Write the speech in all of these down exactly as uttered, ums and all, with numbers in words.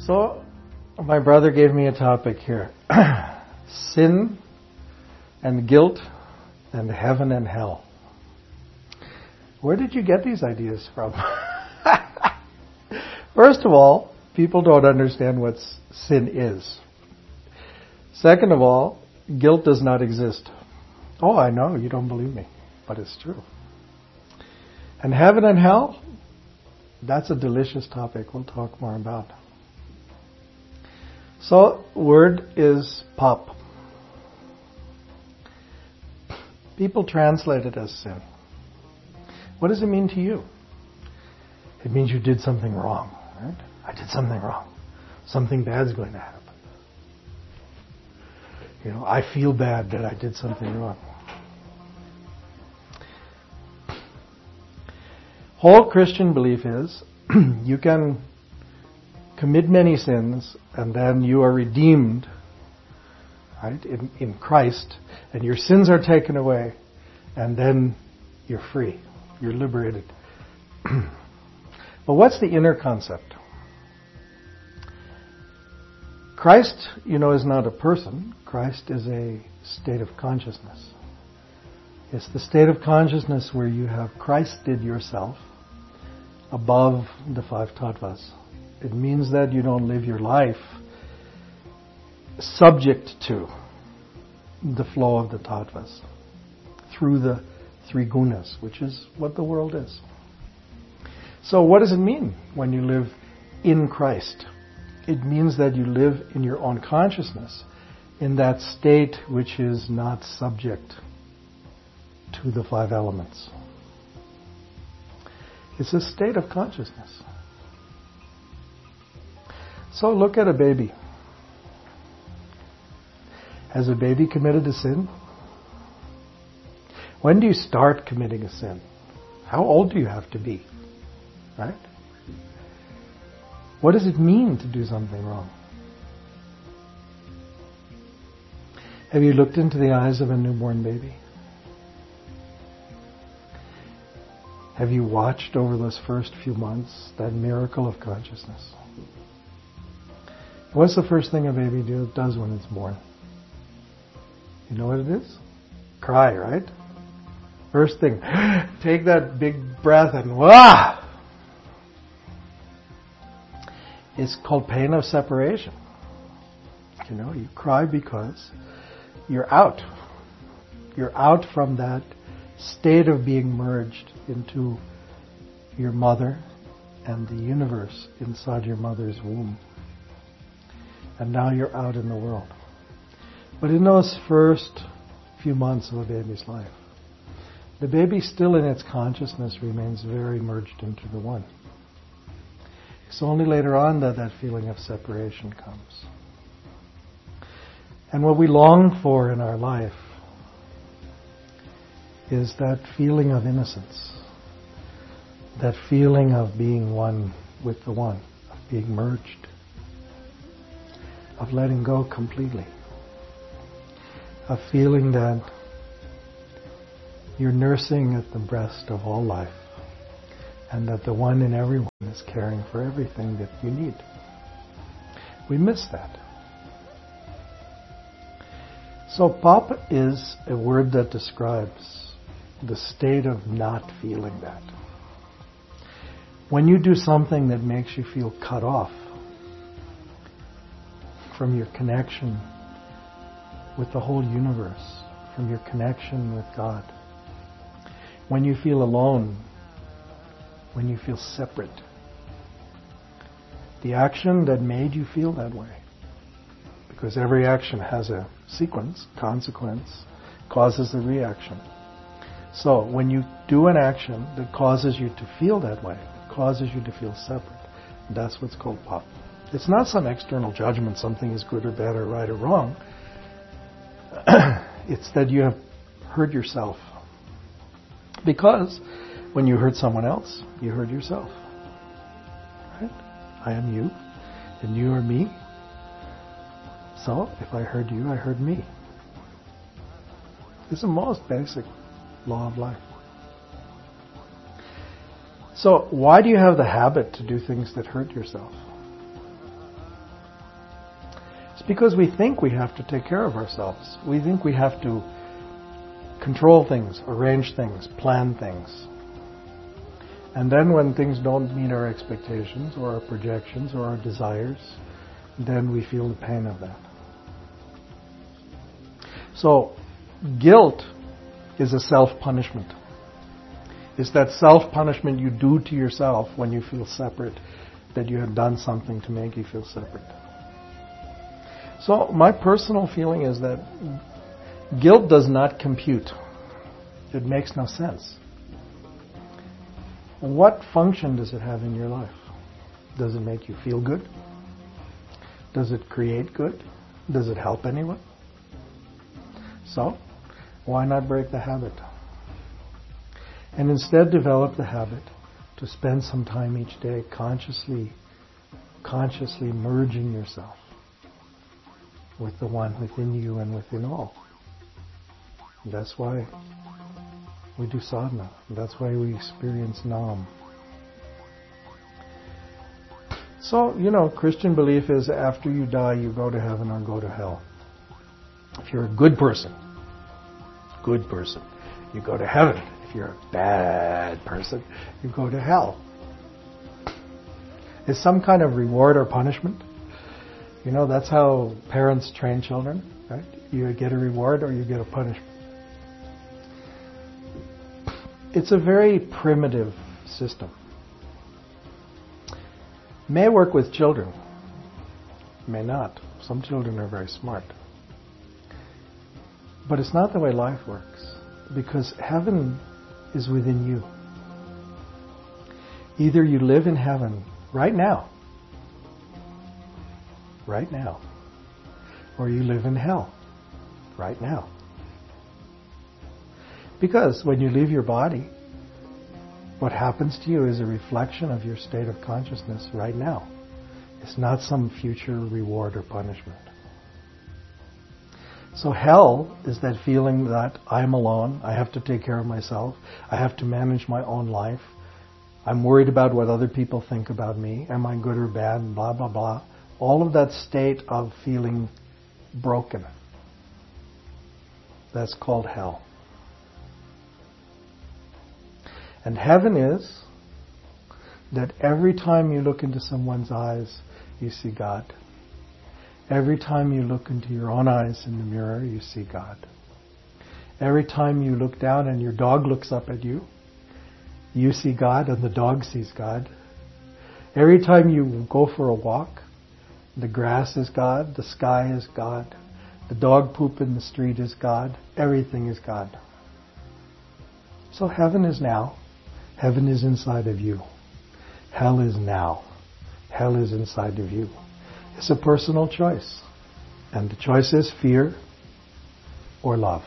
So, my brother gave me a topic here. Sin and guilt and heaven and hell. Where did you get these ideas from? First of all, people don't understand what sin is. Second of all, guilt does not exist. Oh, I know, you don't believe me, but it's true. And heaven and hell, that's a delicious topic we'll talk more about. So, word is pop. People translate it as sin. What does it mean to you? It means you did something wrong, right? I did something wrong. Something bad's going to happen. You know, I feel bad that I did something wrong. Whole Christian belief is you can commit many sins and then you are redeemed, right, in, in Christ, and your sins are taken away, and then you're free. You're liberated. But what's the inner concept? Christ, you know, is not a person. Christ is a state of consciousness. It's the state of consciousness where you have Christed yourself above the five tattvas. It means that you don't live your life subject to the flow of the tattvas through the three gunas, which is what the world is. So what does it mean when you live in Christ? It means that you live in your own consciousness, in that state which is not subject to the five elements. It's a state of consciousness. So look at a baby. Has a baby committed a sin? When do you start committing a sin? How old do you have to be? Right? What does it mean to do something wrong? Have you looked into the eyes of a newborn baby? Have you watched over those first few months that miracle of consciousness? What's the first thing a baby do, does when it's born? You know what it is? Cry, right? First thing, take that big breath and wah! It's called pain of separation. You know, you cry because you're out. You're out from that state of being merged into your mother and the universe inside your mother's womb. And now you're out in the world. But in those first few months of a baby's life, the baby still in its consciousness remains very merged into the one. It's only later on that that feeling of separation comes. And what we long for in our life is that feeling of innocence, that feeling of being one with the one, of being merged, of letting go completely, of feeling that you're nursing at the breast of all life, and that the one in everyone is caring for everything that you need. We miss that. So pop is a word that describes the state of not feeling that. When you do something that makes you feel cut off from your connection with the whole universe, from your connection with God, when you feel alone, when you feel separate, the action that made you feel that way, because every action has a sequence, consequence, causes a reaction. So when you do an action that causes you to feel that way, it causes you to feel separate, that's what's called pop. It's not some external judgment, something is good or bad or right or wrong. It's that you have hurt yourself. Because when you hurt someone else, you hurt yourself. Right? I am you, and you are me. So, if I hurt you, I hurt me. It's the most basic law of life. So, why do you have the habit to do things that hurt yourself? because we think we have to take care of ourselves. We think we have to control things, arrange things, plan things. And then when things don't meet our expectations or our projections or our desires, then we feel the pain of that. So, guilt is a self-punishment. It's that self-punishment you do to yourself when you feel separate, that you have done something to make you feel separate. So, my personal feeling is that guilt does not compute. It makes no sense. What function does it have in your life? Does it make you feel good? Does it create good? Does it help anyone? So, why not break the habit? And instead develop the habit to spend some time each day consciously, consciously merging yourself with the one within you and within all. And that's why we do sadhana. And that's why we experience Nam. So, you know, Christian belief is after you die, you go to heaven or go to hell. If you're a good person, good person, you go to heaven. If you're a bad person, you go to hell. It's some kind of reward or punishment. You know, that's how parents train children, right? You get a reward or you get a punishment. It's a very primitive system. May work with children, may not. Some children are very smart. But it's not the way life works, because heaven is within you. Either you live in heaven right now, right now, or you live in hell right now. Because when you leave your body, what happens to you is a reflection of your state of consciousness right now. It's not some future reward or punishment. So hell is that feeling that I'm alone, I have to take care of myself, I have to manage my own life, I'm worried about what other people think about me, am I good or bad, blah, blah, blah. All of that state of feeling broken. That's called hell. And heaven is that every time you look into someone's eyes, you see God. Every time you look into your own eyes in the mirror, you see God. Every time you look down and your dog looks up at you, you see God and the dog sees God. Every time you go for a walk, the grass is God, the sky is God, the dog poop in the street is God, everything is God. So heaven is now. Heaven is inside of you. Hell is now. Hell is inside of you. It's a personal choice. And the choice is fear or love.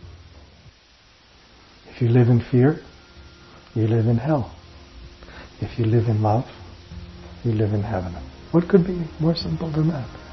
If you live in fear, you live in hell. If you live in love, you live in heaven. What could be more simple than that?